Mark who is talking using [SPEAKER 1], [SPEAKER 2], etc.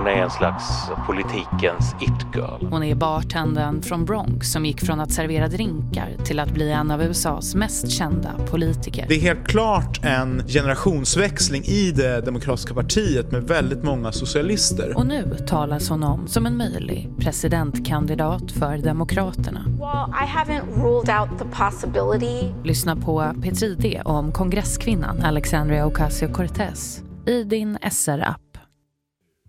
[SPEAKER 1] Hon är en slags politikens it-girl.
[SPEAKER 2] Hon är bartendern från Bronx som gick från att servera drinkar till att bli en av USAs mest kända politiker.
[SPEAKER 3] Det är helt klart en generationsväxling i det demokratiska partiet med väldigt många socialister.
[SPEAKER 2] Och nu talas hon om som en möjlig presidentkandidat för Demokraterna.
[SPEAKER 4] Well, I haven't ruled out the possibility.
[SPEAKER 2] Lyssna på P3D om kongresskvinnan Alexandria Ocasio-Cortez i din SR-app.